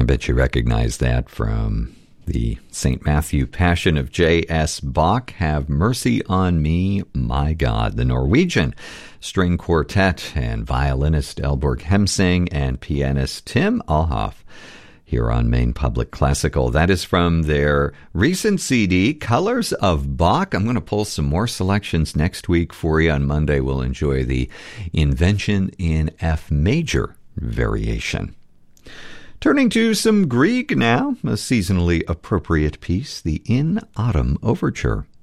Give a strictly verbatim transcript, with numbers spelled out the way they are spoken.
bet you recognize that from the Saint Matthew Passion of J S. Bach. Have Mercy on Me, My God. The Norwegian String Quartet and violinist Elborg Hemsing and pianist Tim Alhoff here on Maine Public Classical. That is from their recent C D, Colors of Bach. I'm going to pull some more selections next week for you. On Monday, we'll enjoy the Invention in F Major variation. Turning to some Grieg now, a seasonally appropriate piece, the In Autumn Overture.